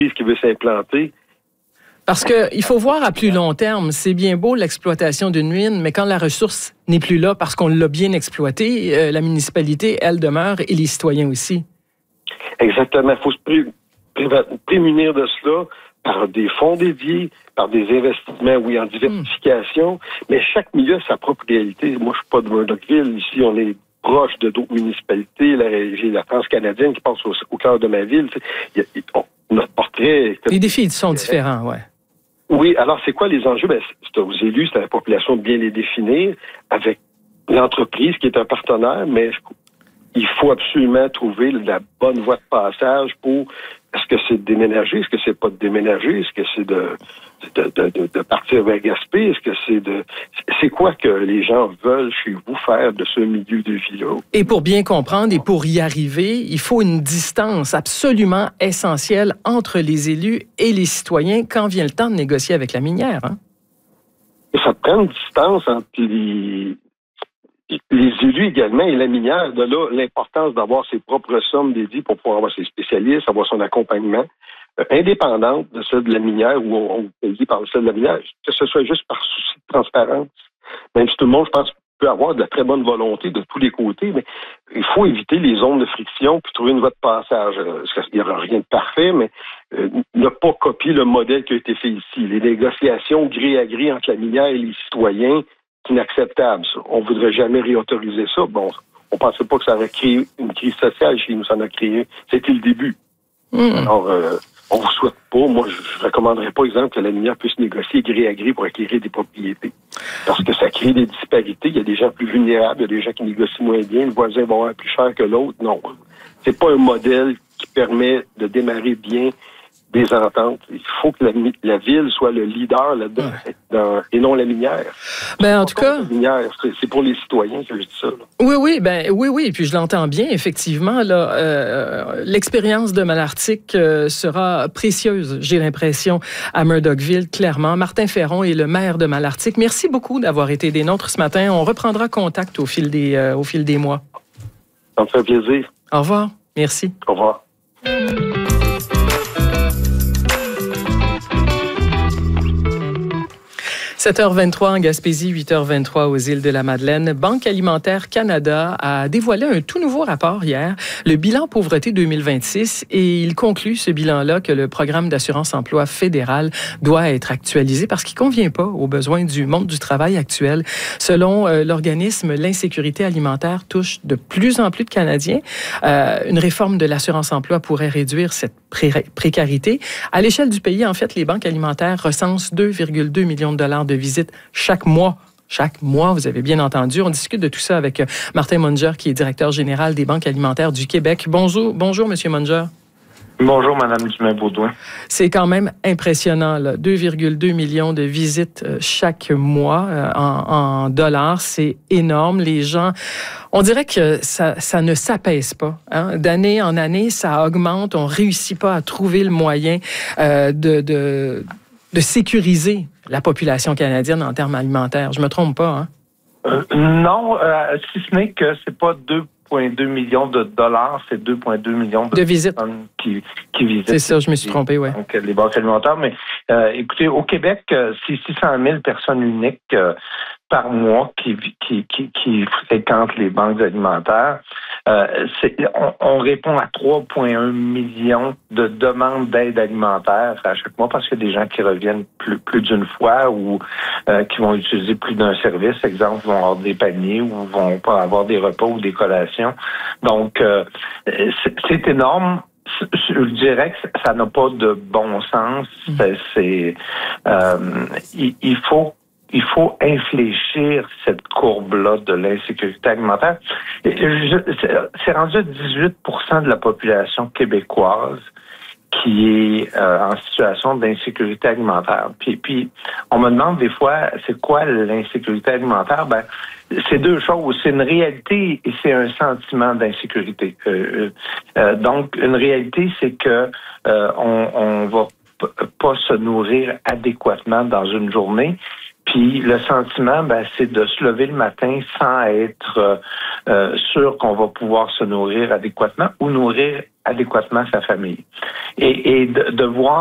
qui veut s'implanter. Parce qu'il faut voir à plus long terme. C'est bien beau l'exploitation d'une mine, mais quand la ressource n'est plus là parce qu'on l'a bien exploitée, la municipalité, elle demeure et les citoyens aussi. Exactement. Il faut se prémunir de cela par des fonds dédiés, par des investissements, oui, en diversification, mais chaque milieu a sa propre réalité. Moi, je suis pas de Murdochville. Ici, on est proche de d'autres municipalités. J'ai la France canadienne qui passe au cœur de ma ville. Notre portrait... Les défis sont différents, ouais. Oui, alors c'est quoi les enjeux? C'est aux élus, c'est à la population de bien les définir, avec l'entreprise qui est un partenaire, mais il faut absolument trouver la bonne voie de passage pour... Est-ce que c'est de déménager? Est-ce que c'est pas de déménager? Est-ce que c'est de partir vers Gaspé? Est-ce que c'est quoi que les gens veulent chez vous faire de ce milieu de vie-là? Et pour bien comprendre et pour y arriver, il faut une distance absolument essentielle entre les élus et les citoyens quand vient le temps de négocier avec la minière. Hein? Et ça prend une distance entre les élus également et la minière. De là, l'importance d'avoir ses propres sommes dédiées pour pouvoir avoir ses spécialistes, avoir son accompagnement, indépendante de celle de la minière ou on paye par celle de la minière, que ce soit juste par souci de transparence. Même si tout le monde, je pense, peut avoir de la très bonne volonté de tous les côtés, mais il faut éviter les zones de friction puis trouver une voie de passage. Il n'y aura rien de parfait, mais ne pas copier le modèle qui a été fait ici. Les négociations gré à gré entre la minière et les citoyens, c'est inacceptable, ça. On ne voudrait jamais réautoriser ça. Bon, on ne pensait pas que ça aurait créé une crise sociale chez nous, ça en a créé. C'était le début. Alors, on ne vous souhaite pas. Moi, je ne recommanderais pas, exemple, que la minière puisse négocier gré à gré pour acquérir des propriétés. Parce que ça crée des disparités. Il y a des gens plus vulnérables, il y a des gens qui négocient moins bien, le voisin va avoir plus cher que l'autre. Non. C'est pas un modèle qui permet de démarrer bien des ententes. Il faut que la ville soit le leader là-dedans, et non la minière. En tout cas, c'est pour les citoyens que je dis ça. Là. Oui. Puis je l'entends bien, effectivement. L'expérience de Malartic sera précieuse, j'ai l'impression, à Murdochville, clairement. Martin Ferron est le maire de Malartic. Merci beaucoup d'avoir été des nôtres ce matin. On reprendra contact au fil des mois. Ça me fait plaisir. Au revoir. Merci. Au revoir. 7h23 en Gaspésie, 8h23 aux îles de la Madeleine. Banque alimentaire Canada a dévoilé un tout nouveau rapport hier, le bilan pauvreté 2026, et il conclut ce bilan-là que le programme d'assurance-emploi fédéral doit être actualisé parce qu'il ne convient pas aux besoins du monde du travail actuel. Selon l'organisme, l'insécurité alimentaire touche de plus en plus de Canadiens. Une réforme de l'assurance-emploi pourrait réduire cette précarité. À l'échelle du pays, en fait, les banques alimentaires recensent 2,2 millions de dollars de visites chaque mois. Chaque mois, vous avez bien entendu. On discute de tout ça avec Martin Munger, qui est directeur général des banques alimentaires du Québec. Bonjour, Monsieur Munger. Bonjour, Mme Dumais-Baudouin. C'est quand même impressionnant, là. 2,2 millions de visites chaque mois en dollars. C'est énorme. Les gens, on dirait que ça ne s'apaise pas. Hein? D'année en année, ça augmente. On ne réussit pas à trouver le moyen de sécuriser la population canadienne en termes alimentaires. Je me trompe pas, hein? Non, si ce n'est que c'est pas 2,2 millions de dollars, c'est 2,2 millions de visites qui visitent. C'est ça, je me suis trompé, oui. Donc, les banques alimentaires. Mais écoutez, au Québec, c'est 600 000 personnes uniques par mois qui fréquentent les banques alimentaires. On répond à 3,1 millions de demandes d'aide alimentaire à chaque mois parce qu'il y a des gens qui reviennent plus d'une fois ou qui vont utiliser plus d'un service. Exemple, vont avoir des paniers ou vont pas avoir des repas ou des collations. Donc, c'est énorme. Je dirais que ça n'a pas de bon sens. Il faut infléchir cette courbe-là de l'insécurité alimentaire. C'est rendu à 18% de la population québécoise qui est en situation d'insécurité alimentaire. Puis on me demande des fois, c'est quoi l'insécurité alimentaire? C'est deux choses. C'est une réalité et c'est un sentiment d'insécurité. Donc, une réalité, c'est que on va pas se nourrir adéquatement dans une journée. Puis le sentiment, c'est de se lever le matin sans être sûr qu'on va pouvoir se nourrir adéquatement ou nourrir adéquatement sa famille. Et de voir